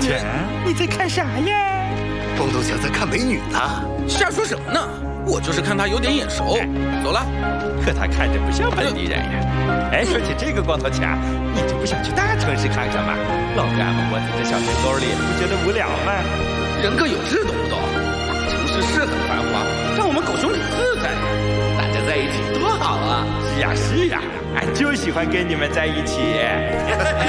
这你在看啥呀？ 光头强在看美女呢。 瞎说什么呢？我就是看他有点眼熟。走了。 可他看着不像本地人呀。哎，说起这个光头强，你就不想去大城市看看吗？老干部窝在这小城沟里，不觉得无聊吗？ 人各有志，懂不懂？大城市是很繁华，让我们狗兄弟自在，大家在一起多好啊！ 是呀，俺就喜欢跟你们在一起。